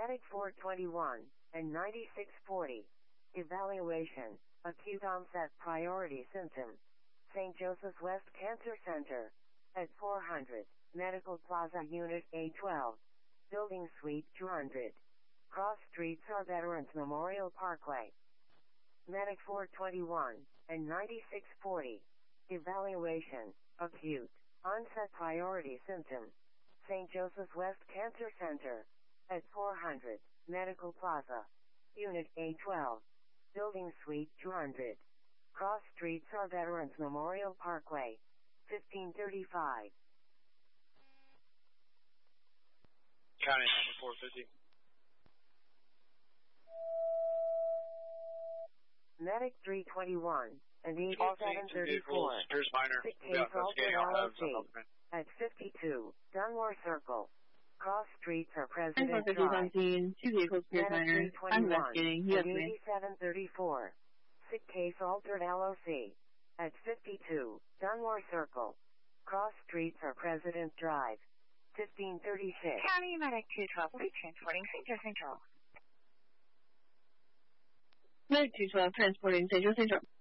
Medic 421 and 9640. Evaluation. Acute onset priority symptom. St. Joseph's West Cancer Center. At 400. Medical Plaza Unit A12. Building Suite 200. Cross Streets or Veterans Memorial Parkway. Medic 421 and 9640. Evaluation. Acute onset priority symptom. St. Joseph's West Cancer Center. At 400. Medical Plaza. Unit A12. Building Suite 200. Cross Streets or Veterans Memorial Parkway. 1535. County 450. Medic 321 and 8734. Here's minor. Sick case altered LOC. At 52. Dunmore Circle. Cross Streets or President Drive. 2 vehicles, Piers Minor. I'm investigating. Yes, ma'am. 8734. Sick case altered LOC. At 52. Dunmore Circle. Cross Streets or President Drive. 1536. County Medic 212 will be transporting St. Joe Central. Medic 212 transporting St. Joe Central.